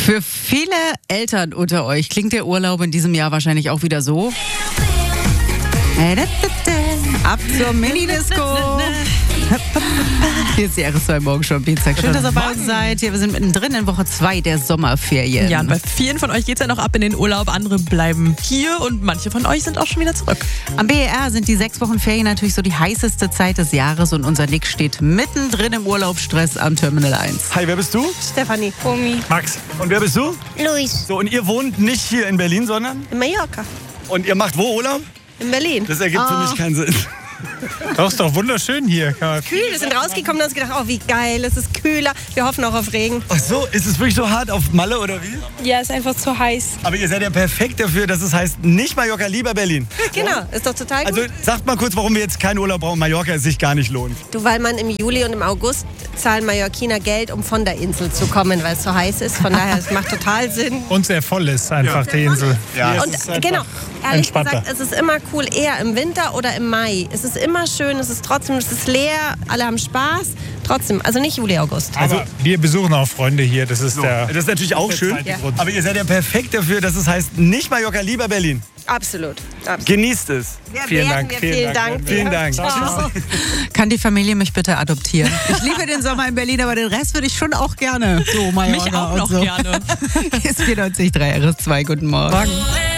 Für viele Eltern unter euch klingt der Urlaub in diesem Jahr wahrscheinlich auch wieder so. Ab zur Mini-Disco. Hier ist die RS2 Morgen schon Dienstag. Schön, dass ihr bei uns seid. Wir sind mittendrin in Woche 2 der Sommerferien. Ja, und bei vielen von euch geht es ja noch ab in den Urlaub. Andere bleiben hier und manche von euch sind auch schon wieder zurück. Am BER sind die 6 Wochen Ferien natürlich so die heißeste Zeit des Jahres und unser Nick steht mittendrin im Urlaubsstress am Terminal 1. Hi, wer bist du? Stefanie. Omi. Max. Und wer bist du? Luis. So, und ihr wohnt nicht hier in Berlin, sondern? In Mallorca. Und ihr macht wo Urlaub? In Berlin. Das ergibt für mich keinen Sinn. Doch, ist doch wunderschön hier. Kühl, wir sind rausgekommen und haben uns gedacht, oh wie geil, es ist kühler. Wir hoffen auch auf Regen. Ach so, ist es wirklich so hart auf Malle oder wie? Ja, ist einfach zu heiß. Aber ihr seid ja perfekt dafür, dass es heißt, nicht Mallorca, lieber Berlin. Genau, ist doch total gut. Also sagt mal kurz, warum wir jetzt keinen Urlaub brauchen. Mallorca es sich gar nicht lohnt. Du, weil man im Juli und im August zahlen Mallorquiner Geld, um von der Insel zu kommen, weil es so heiß ist. Von daher, es macht total Sinn. Und sehr voll ist einfach die Insel. Ja, Und genau, ehrlich entspannter. gesagt, es ist immer cool, eher im Winter oder im Mai. Es ist immer schön, es ist leer, alle haben Spaß. Trotzdem, also nicht Juli, August. Also wir besuchen auch Freunde hier. Das ist der. das ist natürlich auch schön. zweite Ja. Grund. Aber ihr seid ja perfekt dafür, dass es heißt, nicht Mallorca, lieber Berlin. Absolut. Genießt es. Vielen Dank, Vielen Dank. Vielen Dank. Ciao. Kann die Familie mich bitte adoptieren? Ich liebe den Sommer in Berlin, aber den Rest würde ich schon auch gerne. So, Mallorca Mich auch und noch so. gerne. Ist 94.3 RS2. Guten Morgen.